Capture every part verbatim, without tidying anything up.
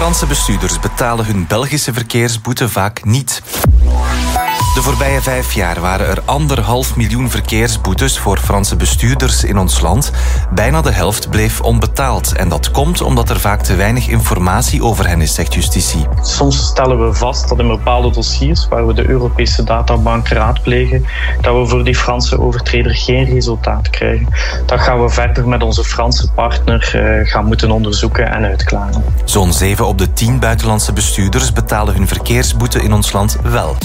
Franse bestuurders betalen hun Belgische verkeersboete vaak niet. De voorbije vijf jaar waren er anderhalf miljoen verkeersboetes voor Franse bestuurders in ons land. Bijna de helft bleef onbetaald. En dat komt omdat er vaak te weinig informatie over hen is, zegt justitie. Soms stellen we vast dat in bepaalde dossiers waar we de Europese databank raadplegen, dat we voor die Franse overtreder geen resultaat krijgen. Dat gaan we verder met onze Franse partner uh, gaan moeten onderzoeken en uitklaren. Zo'n zeven op de tien buitenlandse bestuurders betalen hun verkeersboete in ons land wel.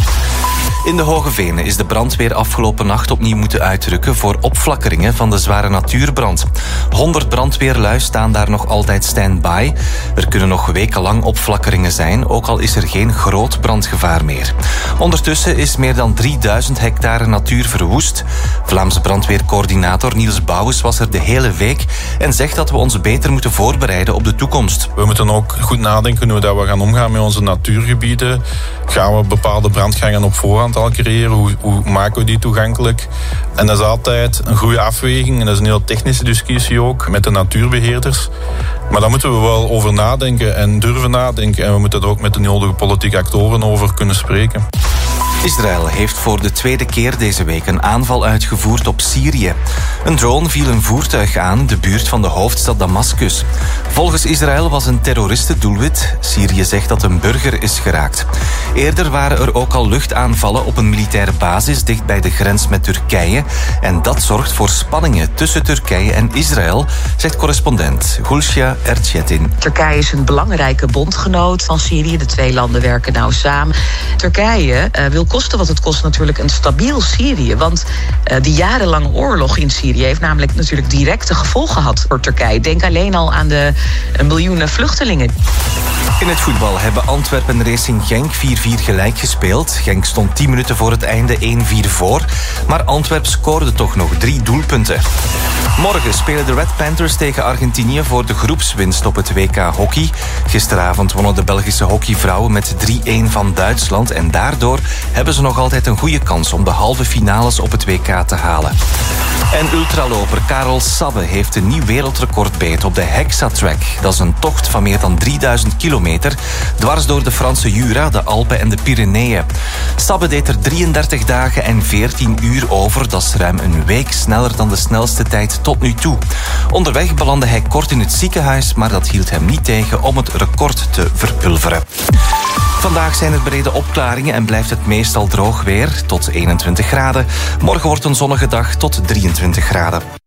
In de Hoge Venen is de brandweer afgelopen nacht opnieuw moeten uitrukken voor opflakkeringen van de zware natuurbrand. honderd brandweerlui staan daar nog altijd stand-by. Er kunnen nog wekenlang opflakkeringen zijn, ook al is er geen groot brandgevaar meer. Ondertussen is meer dan drieduizend hectare natuur verwoest. Vlaamse brandweercoördinator Niels Bouwens was er de hele week en zegt dat we ons beter moeten voorbereiden op de toekomst. We moeten ook goed nadenken hoe we gaan omgaan met onze natuurgebieden. Gaan we bepaalde brandgangen op voorhand al creëren? Hoe, hoe maken we die toegankelijk? En dat is altijd een goede afweging en dat is een heel technische discussie ook met de natuurbeheerders. Maar daar moeten we wel over nadenken en durven nadenken. En we moeten er ook met de nodige politieke actoren over kunnen spreken. Israël heeft voor de tweede keer deze week een aanval uitgevoerd op Syrië. Een drone viel een voertuig aan, de buurt van de hoofdstad Damascus. Volgens Israël was een terrorist het doelwit. Syrië zegt dat een burger is geraakt. Eerder waren er ook al luchtaanvallen op een militaire basis dicht bij de grens met Turkije. En dat zorgt voor spanningen tussen Turkije en Israël, zegt correspondent Gulşah Erçetin. Turkije is een belangrijke bondgenoot van Syrië. De twee landen werken nauw samen. Turkije uh, wil kosten wat het kost natuurlijk een stabiel Syrië. Want uh, die jarenlange oorlog in Syrië heeft namelijk natuurlijk directe gevolgen gehad voor Turkije. Denk alleen al aan de uh, miljoenen vluchtelingen. In het voetbal hebben Antwerpen Racing Genk vier vier gelijk gespeeld. Genk stond tien minuten voor het einde één vier voor. Maar Antwerp scoorde toch nog drie doelpunten. Morgen spelen de Red Panthers tegen Argentinië voor de groepswinst op het W K hockey. Gisteravond wonnen de Belgische hockeyvrouwen met drie-een van Duitsland. En daardoor hebben ze nog altijd een goede kans om de halve finales op het W K te halen. En ultraloper Karel Sabbe heeft een nieuw wereldrecord beet op de Hexatrack. Dat is een tocht van meer dan drieduizend kilometer, dwars door de Franse Jura, de Alpen en de Pyreneeën. Sabbe deed er drieëndertig dagen en veertien uur over. Dat is ruim een week sneller dan de snelste tijd tot nu toe. Onderweg belandde hij kort in het ziekenhuis, maar dat hield hem niet tegen om het record te verpulveren. Vandaag zijn er brede opklaringen en blijft het meestal droog weer, tot eenentwintig graden. Morgen wordt een zonnige dag tot drieëntwintig graden.